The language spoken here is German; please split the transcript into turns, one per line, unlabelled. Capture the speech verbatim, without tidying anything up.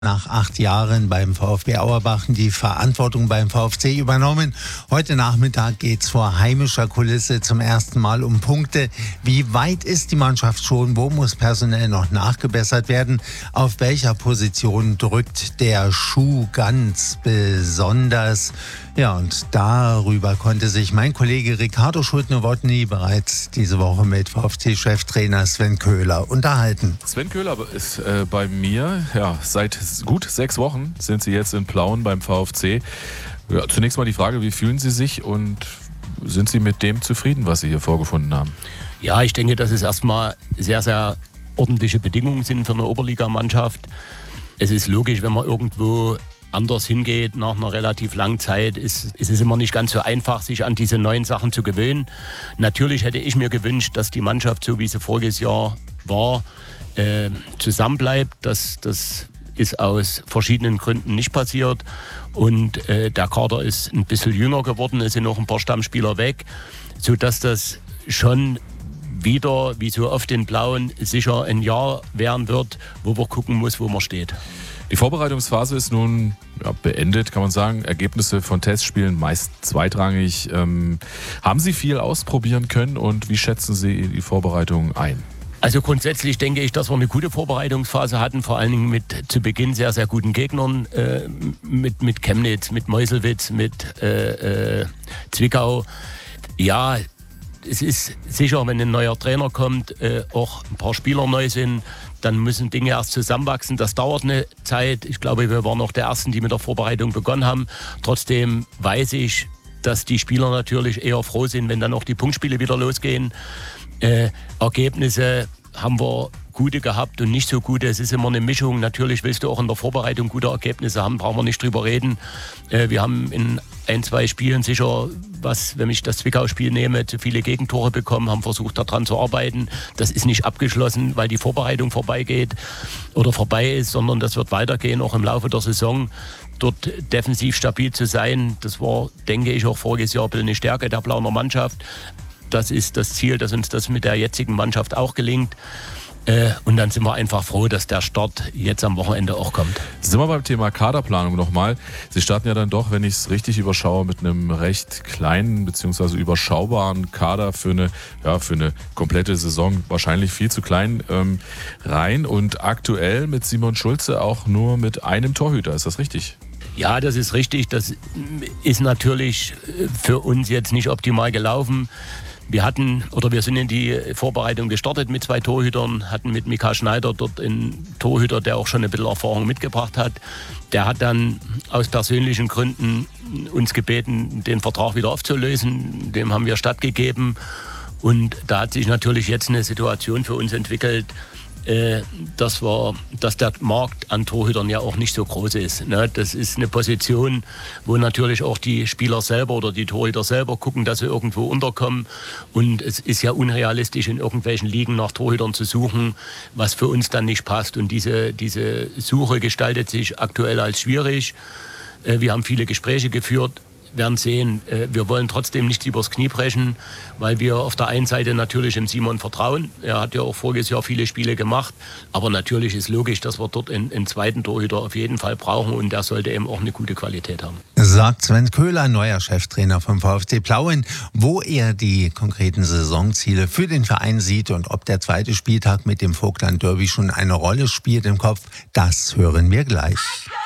Nach acht Jahren beim VfB Auerbach die Verantwortung beim VfC übernommen. Heute Nachmittag geht's vor heimischer Kulisse zum ersten Mal um Punkte. Wie weit ist die Mannschaft schon? Wo muss personell noch nachgebessert werden? Auf welcher Position drückt der Schuh ganz besonders? Ja, und darüber konnte sich mein Kollege Ricardo Schulte-Nowotny bereits diese Woche mit VfC-Cheftrainer Sven Köhler unterhalten.
Sven Köhler ist äh, bei mir. Ja, seit gut sechs Wochen sind Sie jetzt in Plauen beim VfC. Ja, zunächst mal die Frage, wie fühlen Sie sich und sind Sie mit dem zufrieden, was Sie hier vorgefunden haben?
Ja, ich denke, dass es erstmal sehr, sehr ordentliche Bedingungen sind für eine Oberligamannschaft. Es ist logisch, wenn man irgendwo anders hingeht nach einer relativ langen Zeit, ist, ist es immer nicht ganz so einfach, sich an diese neuen Sachen zu gewöhnen. Natürlich hätte ich mir gewünscht, dass die Mannschaft, so wie sie voriges Jahr war, äh, zusammenbleibt. Das, das ist aus verschiedenen Gründen nicht passiert. Und äh, der Kader ist ein bisschen jünger geworden, es sind noch ein paar Stammspieler weg, sodass das schon wieder, wie so oft in Blauen, sicher ein Jahr werden wird, wo man gucken muss, wo man steht.
Die Vorbereitungsphase ist nun ja, beendet, kann man sagen. Ergebnisse von Testspielen meist zweitrangig. Ähm, haben Sie viel ausprobieren können und wie schätzen Sie die Vorbereitung ein?
Also grundsätzlich denke ich, dass wir eine gute Vorbereitungsphase hatten, vor allen Dingen mit zu Beginn sehr, sehr guten Gegnern, äh, mit, mit Chemnitz, mit Meuselwitz, mit äh, äh, Zwickau. Ja, es ist sicher, wenn ein neuer Trainer kommt, äh, auch ein paar Spieler neu sind, dann müssen Dinge erst zusammenwachsen. Das dauert eine Zeit. Ich glaube, wir waren noch der Ersten, die mit der Vorbereitung begonnen haben. Trotzdem weiß ich, dass die Spieler natürlich eher froh sind, wenn dann auch die Punktspiele wieder losgehen. Äh, Ergebnisse haben wir gute gehabt und nicht so gute. Es ist immer eine Mischung. Natürlich willst du auch in der Vorbereitung gute Ergebnisse haben, brauchen wir nicht drüber reden. Äh, wir haben in ein, zwei Spielen sicher, was, wenn ich das Zwickau-Spiel nehme, zu viele Gegentore bekommen, haben versucht, daran zu arbeiten. Das ist nicht abgeschlossen, weil die Vorbereitung vorbeigeht oder vorbei ist, sondern das wird weitergehen, auch im Laufe der Saison. Dort defensiv stabil zu sein, das war, denke ich, auch voriges Jahr eine Stärke der Plauner Mannschaft. Das ist das Ziel, dass uns das mit der jetzigen Mannschaft auch gelingt. Äh, und dann sind wir einfach froh, dass der Start jetzt am Wochenende auch kommt.
Sind wir beim Thema Kaderplanung nochmal. Sie starten ja dann doch, wenn ich es richtig überschaue, mit einem recht kleinen bzw. überschaubaren Kader für eine, ja, für eine komplette Saison, wahrscheinlich viel zu klein, ähm, rein. Und aktuell mit Simon Schulze auch nur mit einem Torhüter. Ist das richtig?
Ja, das ist richtig. Das ist natürlich für uns jetzt nicht optimal gelaufen. Wir hatten, oder wir sind in die Vorbereitung gestartet mit zwei Torhütern, hatten mit Mika Schneider dort einen Torhüter, der auch schon ein bisschen Erfahrung mitgebracht hat. Der hat dann aus persönlichen Gründen uns gebeten, den Vertrag wieder aufzulösen. Dem haben wir stattgegeben. Und da hat sich natürlich jetzt eine Situation für uns entwickelt, äh, dass, wir, dass der Markt an Torhütern ja auch nicht so groß ist. Ne? Das ist eine Position, wo natürlich auch die Spieler selber oder die Torhüter selber gucken, dass sie irgendwo unterkommen. Und es ist ja unrealistisch, in irgendwelchen Ligen nach Torhütern zu suchen, was für uns dann nicht passt. Und diese, diese Suche gestaltet sich aktuell als schwierig. Äh, wir haben viele Gespräche geführt. Werden sehen, wir wollen trotzdem nicht übers Knie brechen, weil wir auf der einen Seite natürlich dem Simon vertrauen. Er hat ja auch voriges Jahr viele Spiele gemacht. Aber natürlich ist logisch, dass wir dort einen, einen zweiten Torhüter auf jeden Fall brauchen und der sollte eben auch eine gute Qualität haben.
Sagt Sven Köhler, neuer Cheftrainer vom VfC Plauen, wo er die konkreten Saisonziele für den Verein sieht und ob der zweite Spieltag mit dem Vogtland Derby schon eine Rolle spielt im Kopf, das hören wir gleich.